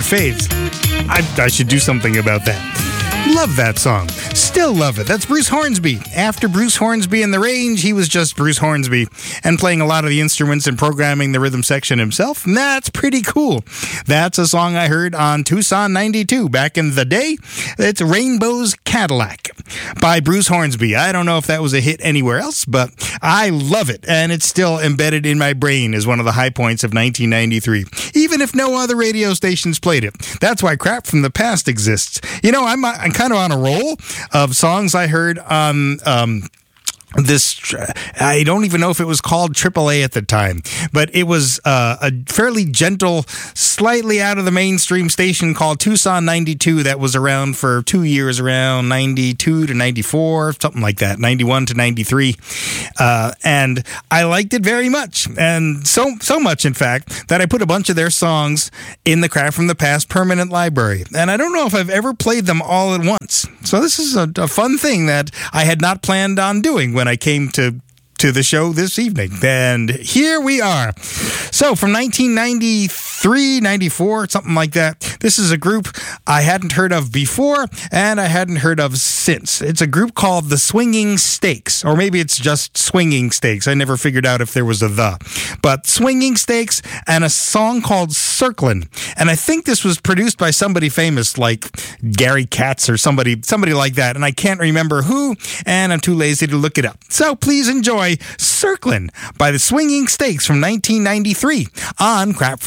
it fades. I should do something about that. Love that song. Still love it. That's Bruce Hornsby. After Bruce Hornsby in the Range, he was just Bruce Hornsby and playing a lot of the instruments and programming the rhythm section himself. And that's pretty cool. That's a song I heard on Tucson 92 back in the day. It's Rainbow's Cadillac by Bruce Hornsby. I don't know if that was a hit anywhere else, but I love it. And it's still embedded in my brain as one of the high points of 1993, even if no other radio stations played it. That's why Crap from the Past exists. You know, I'm kind of on a roll of songs I heard on this, I don't even know if it was called AAA at the time, but it was a fairly gentle, slightly out of the mainstream station called Tucson 92 that was around for 2 years, around 92 to 94, something like that, 91 to 93. And I liked it very much. And so much, in fact, that I put a bunch of their songs in the Crap from the Past permanent library. And I don't know if I've ever played them all at once. So this is a fun thing that I had not planned on doing when I came to the show this evening. And here we are. So from 1993, 94, something like that, this is a group I hadn't heard of before and I hadn't heard of since. It's a group called the Swinging Stakes, or maybe it's just Swinging Stakes. I never figured out if there was a the. But Swinging Stakes and a song called Circlin'. And I think this was produced by somebody famous like Gary Katz or somebody like that. And I can't remember who, and I'm too lazy to look it up. So please enjoy Circlin' by the Swinging Stakes from 1993 on Crap